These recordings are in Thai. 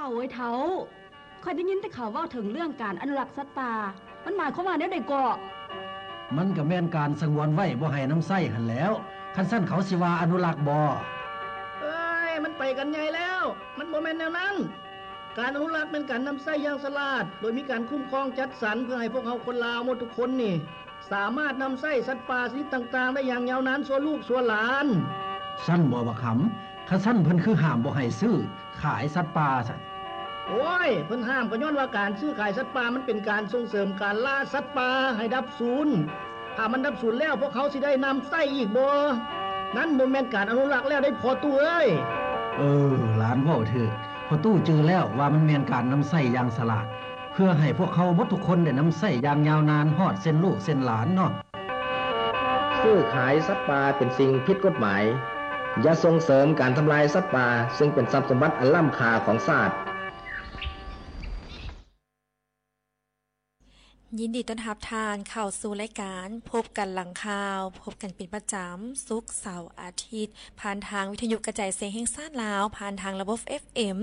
าไอ้เท้าค่อยได้ยินแต่ข่าวว่าถึงเรื่องการอนุรักษ์สัตว์ป่ามันหมายความว่าแนวใดก่อมันก็แม่นการสงวนไว้บ่ให้น้ำไส้หั่นแล้วคันซั่นเขาสิว่าอนุรักษ์บ่เอ้ยมันไปกันใหญ่แล้วมันบ่แม่นแนวนั้นการอนุรักษ์เป็นการนำไส้อย่างฉลาดโดยมีการคุ้มครองจัดสรรเพื่อให้พวกเราคนลาวหมดทุกคนนี่สามารถนำไส้สัตว์ป่าชนิดต่างๆได้อย่างยาวนานชั่วลูกชั่วหลานซั่นบ่บักหำคันซั่นเพิ่นคือห้ามบ่ให้ซื้อขายสัตว์ป่าซั่นโอ้ยเพิ่นห้ามก็ย้อนว่าการซื้อขายสัตว์ป่ามันเป็นการส่งเสริมการล่าสัตว์ป่าให้ดับสูญถ้ามันดับสูญแล้วพวกเขาสิได้นำไส้อีกบ่นั้นบ่แม่นการอนุรักษ์แล้วได้พอตู้เอ้ยหลานเว้าถูกพอตู้จือแล้วว่ามันแม่นการนำไส้อย่างฉลาดเพื่อให้พวกเขาหมดทุกคนได้นำไส้อย่างยาวนานฮอดเส้นลูกเส้นหลานเนาะซื้อขายสัตว์ป่าเป็นสิ่งผิดกฎหมายอย่าส่งเสริมการทำลายสัตว์ป่าซึ่งเป็นทรัพย์สมบัติอันล้ำค่าของชาติยินดีต้อนรับทานเข้าสู่รายการพบกันหลังข่าวพบกันเป็นประจำศุกร์เสาร์อาทิตย์ผ่านทางวิทยุกระจายเสียงแห่งชาติลาวผ่านทางระบบ FM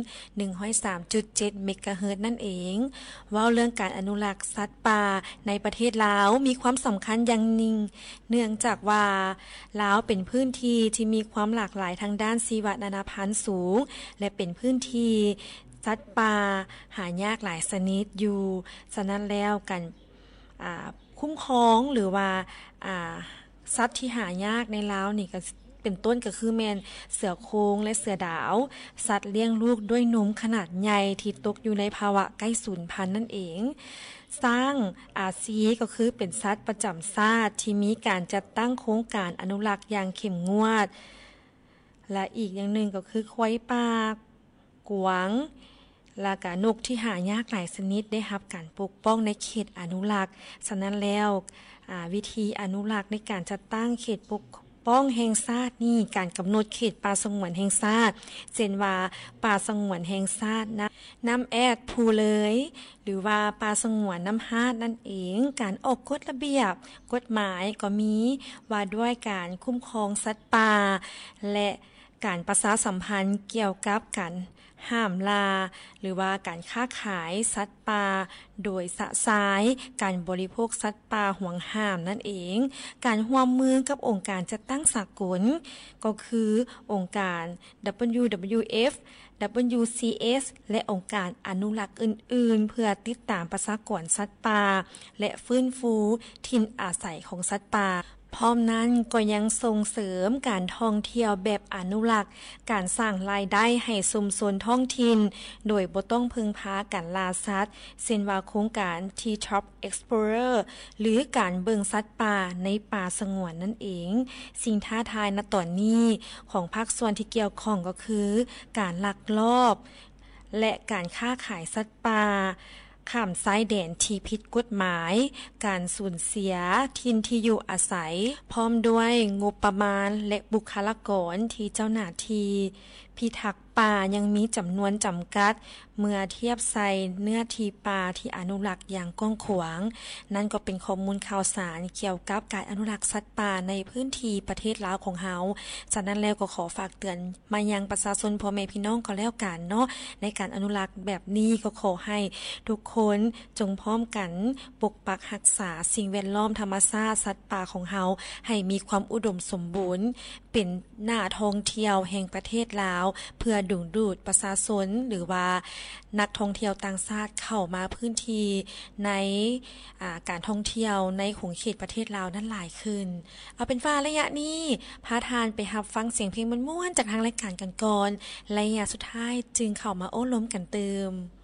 103.7 เมกะเฮิรตซ์นั่นเองเว้าเรื่องการอนุรักษ์สัตว์ป่าในประเทศลาวมีความสำคัญอย่างยิ่งเนื่องจากว่าลาวเป็นพื้นที่ที่มีความหลากหลายทางด้านชีวนานาพันธุ์สูงและเป็นพื้นที่สัตว์ป่าหายากหลายชนิดอยู่ฉะนั้นแล้วกันคุ้มครองหรือว่าสัตว์ที่หายากในลาวนี่ก็เป็นต้นก็คือแม่นเสือโคร่งและเสือดาวสัตว์เลี้ยงลูกด้วยนมขนาดใหญ่ที่ตกอยู่ในภาวะใกล้สูญพันธุ์นั่นเองสร้างอาซีก็คือเป็นสัตว์ประจำชาติที่มีการจัดตั้งโครงการอนุรักษ์อย่างเข้มงวดและอีกอย่างหนึ่งก็คือควายป่ากวางและก็นกที่หายากหลายชนิดได้รับการปกป้องในเขตอนุรักษ์ฉะนั้นแล้ววิธีอนุรักษ์ในการจัดตั้งเขตปกป้องแห่งชาตินี่การกำหนดเขตป่าสงวนแห่งชาติเช่นว่าป่าสงวนแห่งชาติน้ำแอดภูเลยหรือว่าป่าสงวนน้ำฮาดนั่นเองการออกกฎระเบียบกฎหมายก็มีว่าด้วยการคุ้มครองสัตว์ป่าและการประชาสัมพันธ์เกี่ยวกับการห้ามล่าหรือว่าการค้าขายสัตว์ป่าโดยสะสายการบริโภคสัตว์ป่าห่วงห้ามนั่นเองการร่วมมือกับองค์การจัดตั้งสากลก็คือองค์การ WWF WCS และองค์การอนุรักษ์อื่นๆเพื่อติดตามประชากรสัตว์ป่าและฟื้นฟูถิ่นอาศัยของสัตว์ป่าพร้อมนั้นก็ยังส่งเสริมการท่องเที่ยวแบบอนุรักษ์การสร้างรายได้ให้ชุมชนท้องถิ่นโดยบ่ต้องพึ่งพาการล่าสัตว์เช่นว่าโครงการ T-Top Explorer หรือการเบิ่งสัตว์ป่าในป่าสงวนนั่นเองสิ่งท้าทายณตอนนี้ของภาคส่วนที่เกี่ยวข้องก็คือการลักลอบและการค้าขายสัตว์ป่าข้ามซ้ายแดนที่ผิดกฎหมายการสูญเสียถิ่นที่อยู่อาศัยพร้อมด้วยงบประมาณและบุคลากรที่เจ้าหน้าที่พิทักษ์ป่ายังมีจำนวนจำกัดเมื่อเทียบใส่เนื้อที่ป่าที่อนุรักษ์อย่างกว้างขวางนั่นก็เป็นข้อมูลข่าวสารเกี่ยวกับการอนุรักษ์สัตว์ป่าในพื้นที่ประเทศลาวของเฮาฉะนั้นแล้วก็ขอฝากเตือนมายังประชาชนพ่อแม่พี่น้องก็แล้วกันเนาะในการอนุรักษ์แบบนี้ก็ขอให้ทุกคนจงพร้อมกันปกปักรักษาสิ่งแวดล้อมธรรมชาติสัตว์ป่าของเฮาให้มีความอุดมสมบูรณ์เป็นหน้าท่องเที่ยวแห่งประเทศลาวเพื่อดึงดูดประชาชนหรือว่านักท่องเที่ยวต่างชาติเข้ามาพื้นที่ในการท่องเที่ยวในของเขตประเทศลาวนั้นหลายขึ้นเอาเป็นว่าระยะนี้พาทานไปรับฟังเสียงเพลงม่วนๆจากทางรายการกันก่อนระยะสุดท้ายจึงเข้ามาโอ้ล้มกันเติม